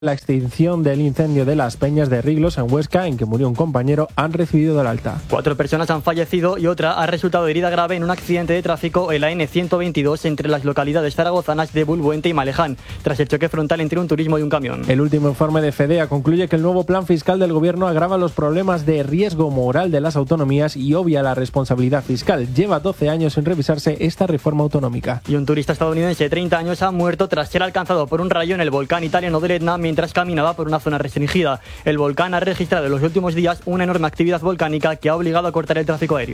La extinción del incendio de las Peñas de Riglos en Huesca, en que murió un compañero, han recibido el alta. 4 personas han fallecido y otra ha resultado herida grave en un accidente de tráfico en la N122 entre las localidades zaragozanas de Bulbuente y Maleján, tras el choque frontal entre un turismo y un camión. El último informe de FEDEA concluye que el nuevo plan fiscal del gobierno agrava los problemas de riesgo moral de las autonomías y obvia la responsabilidad fiscal. Lleva 12 años sin revisarse esta reforma autonómica. Y un turista estadounidense de 30 años ha muerto tras ser alcanzado por un rayo en el volcán italiano del Etna mientras caminaba por una zona restringida. El volcán ha registrado en los últimos días una enorme actividad volcánica que ha obligado a cortar el tráfico aéreo.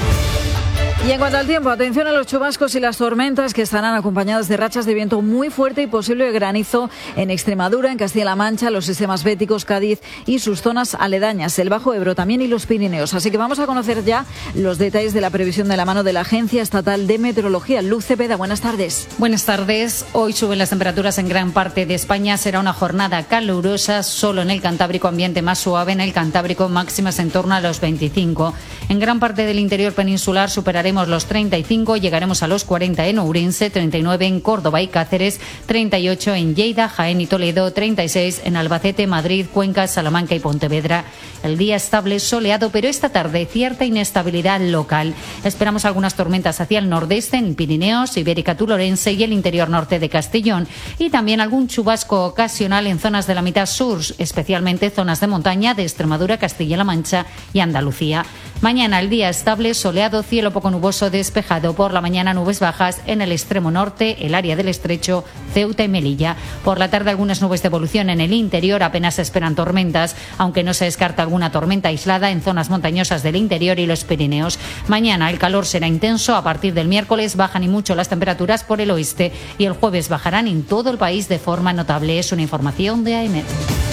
Y en cuanto al tiempo, atención a los chubascos y las tormentas que estarán acompañadas de rachas de viento muy fuerte y posible granizo en Extremadura, en Castilla-La Mancha, los sistemas béticos, Cádiz y sus zonas aledañas, el Bajo Ebro también y los Pirineos. Así que vamos a conocer ya los detalles de la previsión de la mano de la Agencia Estatal de Meteorología. Luz Cepeda, buenas tardes. Buenas tardes. Hoy suben las temperaturas en gran parte de España. Será una jornada calurosa, solo en el Cantábrico ambiente más suave, en el Cantábrico máximas en torno a los 25. En gran parte del interior peninsular superaremos los 35, llegaremos a los 40 en Ourense, 39 en Córdoba y Cáceres, 38 en Lleida, Jaén y Toledo, 36 en Albacete, Madrid, Cuenca, Salamanca y Pontevedra. El día estable, soleado, pero esta tarde cierta inestabilidad local. Esperamos algunas tormentas hacia el nordeste, en Pirineos, Ibérica Tulorense y el interior norte de Castellón. Y también algún chubasco ocasional en zonas de la mitad sur, especialmente zonas de montaña de Extremadura, Castilla-La Mancha y Andalucía. Mañana el día estable, soleado, cielo poco nuboso, despejado. Por la mañana nubes bajas en el extremo norte, el área del Estrecho, Ceuta y Melilla. Por la tarde algunas nubes de evolución en el interior, apenas se esperan tormentas, aunque no se descarta alguna tormenta aislada en zonas montañosas del interior y los Pirineos. Mañana el calor será intenso, a partir del miércoles bajan y mucho las temperaturas por el oeste y el jueves bajarán en todo el país de forma notable. Es una información de AEMET.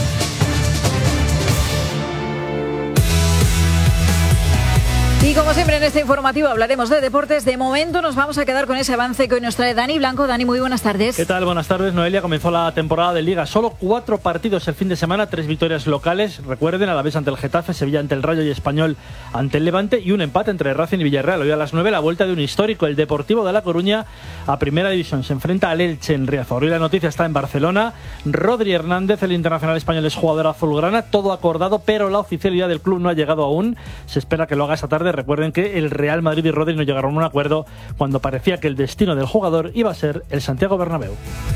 Y como siempre en este informativo hablaremos de deportes. De momento nos vamos a quedar con ese avance que hoy nos trae Dani Blanco. Dani, muy buenas tardes. ¿Qué tal? Buenas tardes, Noelia. Comenzó la temporada de Liga. Solo 4 partidos el fin de semana, 3 victorias locales. Recuerden, Alavés ante el Getafe, Sevilla ante el Rayo y Español ante el Levante y un empate entre Racing y Villarreal. Hoy a las 9 la vuelta de un histórico. El Deportivo de La Coruña a Primera División se enfrenta al Elche en Riazor. Hoy la noticia está en Barcelona. Rodri Hernández, el internacional español, es jugador azulgrana. Todo acordado, pero la oficialidad del club no ha llegado aún. Se espera que lo haga esta tarde. Recuerden que el Real Madrid y Rodri no llegaron a un acuerdo cuando parecía que el destino del jugador iba a ser el Santiago Bernabéu.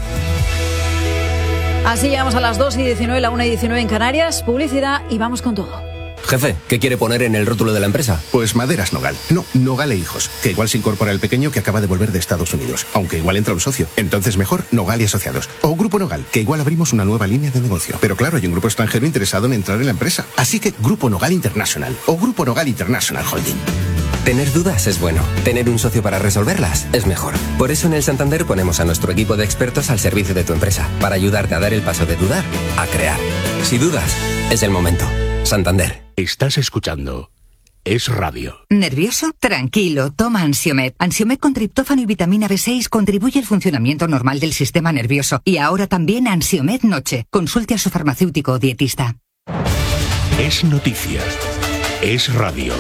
Así llegamos a las 2:19, la 1:19 en Canarias. Publicidad y vamos con todo. Jefe, ¿qué quiere poner en el rótulo de la empresa? Pues Maderas Nogal. No, Nogal e Hijos. Que igual se incorpora el pequeño que acaba de volver de Estados Unidos. Aunque igual entra un socio. Entonces mejor Nogal y Asociados. O Grupo Nogal, que igual abrimos una nueva línea de negocio. Pero claro, hay un grupo extranjero interesado en entrar en la empresa. Así que Grupo Nogal International. O Grupo Nogal International Holding. Tener dudas es bueno. Tener un socio para resolverlas es mejor. Por eso en el Santander ponemos a nuestro equipo de expertos al servicio de tu empresa. Para ayudarte a dar el paso de dudar a crear. Si dudas, es el momento. Santander. Estás escuchando Es Radio. ¿Nervioso? Tranquilo, toma Ansiomed. Ansiomed con triptófano y vitamina B6 contribuye al funcionamiento normal del sistema nervioso. Y ahora también Ansiomed Noche. Consulte a su farmacéutico o dietista. Es noticia. Es radio.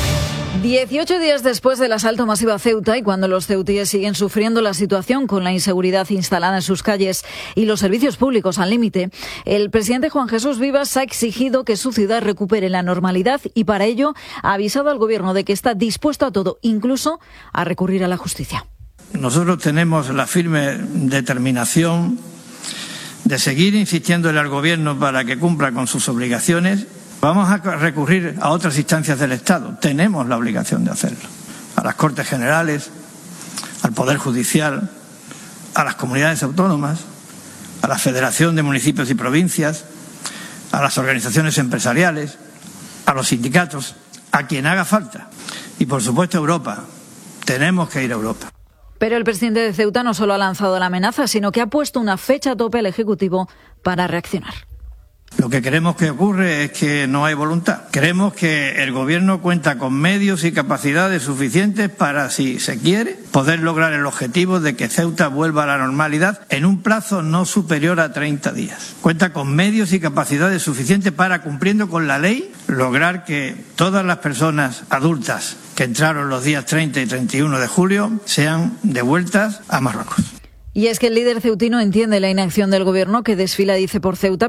18 días después del asalto masivo a Ceuta y cuando los ceutíes siguen sufriendo la situación con la inseguridad instalada en sus calles y los servicios públicos al límite, el presidente Juan Jesús Vivas ha exigido que su ciudad recupere la normalidad y para ello ha avisado al gobierno de que está dispuesto a todo, incluso a recurrir a la justicia. Nosotros tenemos la firme determinación de seguir insistiéndole al gobierno para que cumpla con sus obligaciones. Vamos a recurrir a otras instancias del Estado. Tenemos la obligación de hacerlo. A las Cortes Generales, al Poder Judicial, a las comunidades autónomas, a la Federación de Municipios y Provincias, a las organizaciones empresariales, a los sindicatos, a quien haga falta. Y por supuesto a Europa. Tenemos que ir a Europa. Pero el presidente de Ceuta no solo ha lanzado la amenaza, sino que ha puesto una fecha tope al Ejecutivo para reaccionar. Lo que creemos que ocurre es que no hay voluntad. Creemos que el gobierno cuenta con medios y capacidades suficientes para, si se quiere, poder lograr el objetivo de que Ceuta vuelva a la normalidad en un plazo no superior a 30 días. Cuenta con medios y capacidades suficientes para, cumpliendo con la ley, lograr que todas las personas adultas que entraron los días 30 y 31 de julio sean devueltas a Marruecos. Y es que el líder ceutino entiende la inacción del gobierno que desfila, dice, por Ceuta,